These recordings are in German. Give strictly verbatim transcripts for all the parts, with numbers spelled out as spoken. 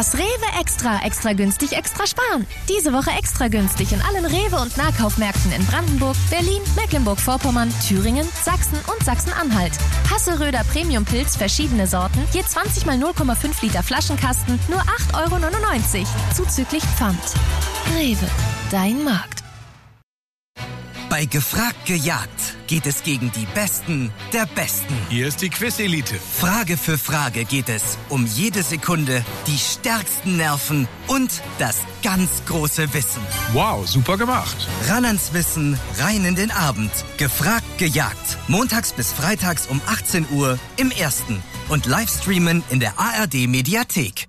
Das Rewe Extra, extra günstig, extra sparen. Diese Woche extra günstig in allen Rewe- und Nahkaufmärkten in Brandenburg, Berlin, Mecklenburg-Vorpommern, Thüringen, Sachsen und Sachsen-Anhalt. Hasseröder Premium-Pilz, verschiedene Sorten, je zwanzig mal null Komma fünf Liter Flaschenkasten, nur acht Euro neunundneunzig, zuzüglich Pfand. Rewe, dein Markt. Bei Gefragt gejagt geht es gegen die Besten der Besten. Hier ist die Quiz-Elite. Frage für Frage geht es um jede Sekunde, die stärksten Nerven und das ganz große Wissen. Wow, super gemacht. Ran ans Wissen, rein in den Abend. Gefragt gejagt. Montags bis freitags um achtzehn Uhr im Ersten. Und Livestreamen in der A R D-Mediathek.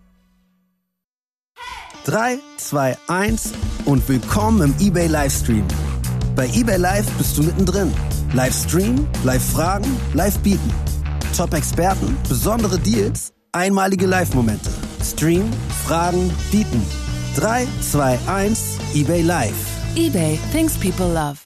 drei, zwei, eins und willkommen im eBay Livestream. Bei eBay Live bist du mittendrin. Livestream, Live-Fragen, Live-Bieten. Top-Experten, besondere Deals, einmalige Live-Momente. Stream, Fragen, Bieten. drei, zwei, eins, eBay Live. eBay, things people love.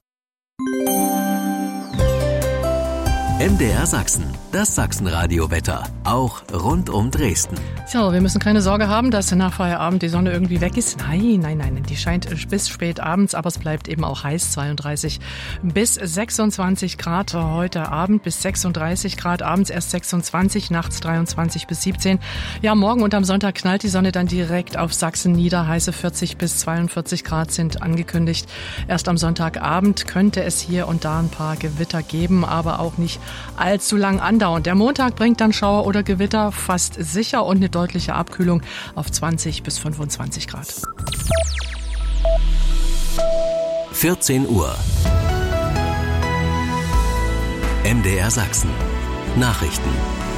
M D R Sachsen, das Sachsenradio-Wetter, auch rund um Dresden. So, wir müssen keine Sorge haben, dass nach Feierabend die Sonne irgendwie weg ist. Nein, nein, nein, die scheint bis spät abends, aber es bleibt eben auch heiß, zweiunddreißig bis sechsundzwanzig Grad heute Abend, bis sechsunddreißig Grad, abends erst sechsundzwanzig, nachts dreiundzwanzig bis siebzehn. Ja, morgen und am Sonntag knallt die Sonne dann direkt auf Sachsen nieder, heiße vierzig bis zweiundvierzig Grad sind angekündigt. Erst am Sonntagabend könnte es hier und da ein paar Gewitter geben, aber auch nicht allzu lang andauernd. Der Montag bringt dann Schauer oder Gewitter fast sicher und eine deutliche Abkühlung auf zwanzig bis fünfundzwanzig Grad. vierzehn Uhr. M D R Sachsen. Nachrichten.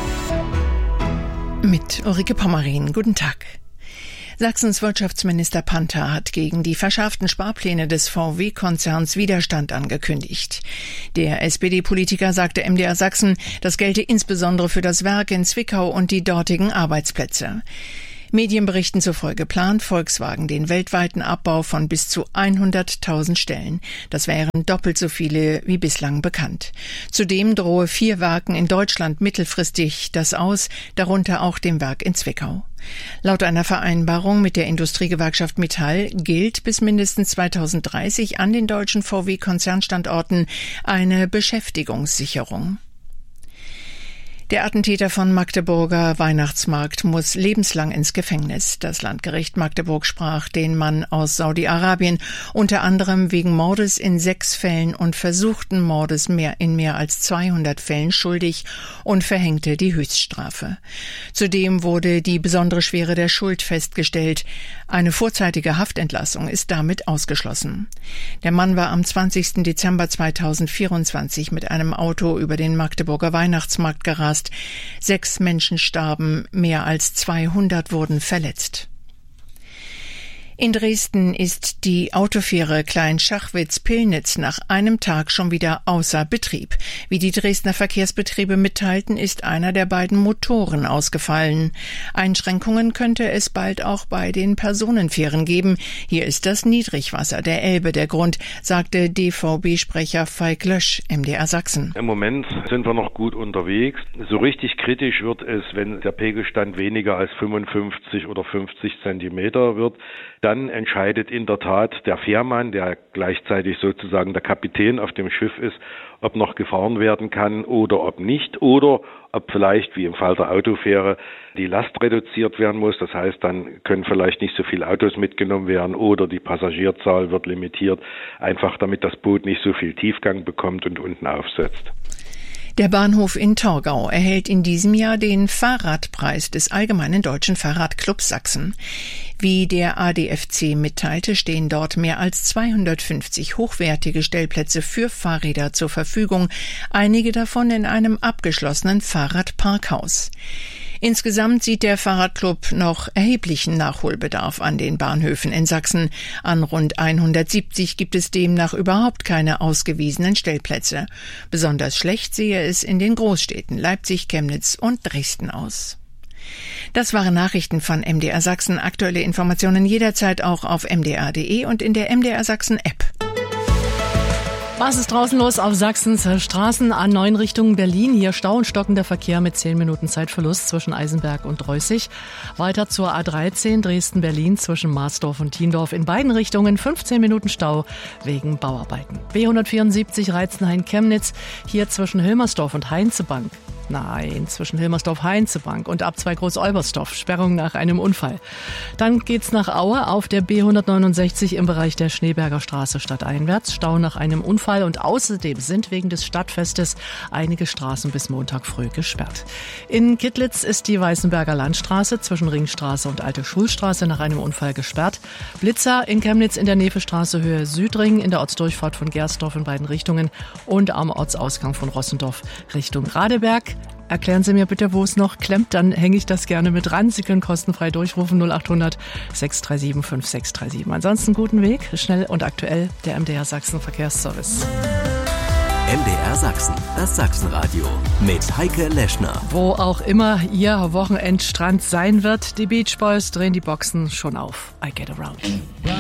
Mit Ulrike Pommerin. Guten Tag. Sachsens Wirtschaftsminister Panther hat gegen die verschärften Sparpläne des V W-Konzerns Widerstand angekündigt. Der S P D-Politiker sagte M D R Sachsen, das gelte insbesondere für das Werk in Zwickau und die dortigen Arbeitsplätze. Medienberichten zufolge plant Volkswagen den weltweiten Abbau von bis zu hunderttausend Stellen. Das wären doppelt so viele wie bislang bekannt. Zudem drohe vier Werken in Deutschland mittelfristig das aus, darunter auch dem Werk in Zwickau. Laut einer Vereinbarung mit der Industriegewerkschaft Metall gilt bis mindestens zweitausenddreißig an den deutschen V W-Konzernstandorten eine Beschäftigungssicherung. Der Attentäter von Magdeburger Weihnachtsmarkt muss lebenslang ins Gefängnis. Das Landgericht Magdeburg sprach den Mann aus Saudi-Arabien unter anderem wegen Mordes in sechs Fällen und versuchten Mordes mehr in mehr als zweihundert Fällen schuldig und verhängte die Höchststrafe. Zudem wurde die besondere Schwere der Schuld festgestellt. Eine vorzeitige Haftentlassung ist damit ausgeschlossen. Der Mann war am zwanzigsten Dezember zweitausendvierundzwanzig mit einem Auto über den Magdeburger Weihnachtsmarkt gerast. Sechs Menschen starben, mehr als zweihundert wurden verletzt. In Dresden ist die Autofähre Klein-Schachwitz-Pillnitz nach einem Tag schon wieder außer Betrieb. Wie die Dresdner Verkehrsbetriebe mitteilten, ist einer der beiden Motoren ausgefallen. Einschränkungen könnte es bald auch bei den Personenfähren geben. Hier ist das Niedrigwasser der Elbe der Grund, sagte D V B-Sprecher Falk Lösch, M D R Sachsen. Im Moment sind wir noch gut unterwegs. So richtig kritisch wird es, wenn der Pegelstand weniger als fünfundfünfzig oder fünfzig Zentimeter wird. Dann entscheidet in der Tat der Fährmann, der gleichzeitig sozusagen der Kapitän auf dem Schiff ist, ob noch gefahren werden kann oder ob nicht, oder ob vielleicht, wie im Fall der Autofähre, die Last reduziert werden muss. Das heißt, dann können vielleicht nicht so viele Autos mitgenommen werden oder die Passagierzahl wird limitiert, einfach damit das Boot nicht so viel Tiefgang bekommt und unten aufsetzt. Der Bahnhof in Torgau erhält in diesem Jahr den Fahrradpreis des Allgemeinen Deutschen Fahrradclubs Sachsen. Wie der A D F C mitteilte, stehen dort mehr als zweihundertfünfzig hochwertige Stellplätze für Fahrräder zur Verfügung, einige davon in einem abgeschlossenen Fahrradparkhaus. Insgesamt sieht der Fahrradclub noch erheblichen Nachholbedarf an den Bahnhöfen in Sachsen. An rund hundertsiebzig gibt es demnach überhaupt keine ausgewiesenen Stellplätze. Besonders schlecht sehe es in den Großstädten Leipzig, Chemnitz und Dresden aus. Das waren Nachrichten von M D R Sachsen. Aktuelle Informationen jederzeit auch auf m d r punkt d e und in der M D R Sachsen App. Was ist draußen los auf Sachsens Straßen? A neun Richtung Berlin. Hier Stau und stockender Verkehr mit zehn Minuten Zeitverlust zwischen Eisenberg und Reußig. Weiter zur A dreizehn Dresden-Berlin zwischen Marsdorf und Tiendorf. In beiden Richtungen fünfzehn Minuten Stau wegen Bauarbeiten. B hundertvierundsiebzig Reizenhain-Chemnitz. Hier zwischen Hilmersdorf und Heinzebank. Nein, zwischen Hilmersdorf-Heinzebank und Abzweig Groß-Olbersdorf. Sperrung nach einem Unfall. Dann geht's nach Aue auf der B hundertneunundsechzig im Bereich der Schneeberger Straße stadteinwärts. Stau nach einem Unfall und außerdem sind wegen des Stadtfestes einige Straßen bis Montag früh gesperrt. In Kittlitz ist die Weißenberger Landstraße zwischen Ringstraße und Alte Schulstraße nach einem Unfall gesperrt. Blitzer in Chemnitz in der Nevestraße Höhe Südring in der Ortsdurchfahrt von Gersdorf in beiden Richtungen und am Ortsausgang von Rossendorf Richtung Radeberg. Erklären Sie mir bitte, wo es noch klemmt, dann hänge ich das gerne mit ran. Sie können kostenfrei durchrufen null acht hundert sechs drei sieben fünf sechs drei sieben. Ansonsten guten Weg, schnell und aktuell, der M D R Sachsen Verkehrsservice. M D R Sachsen, das Sachsenradio mit Heike Leschner. Wo auch immer Ihr Wochenendstrand sein wird, die Beach Boys drehen die Boxen schon auf. I Get Around.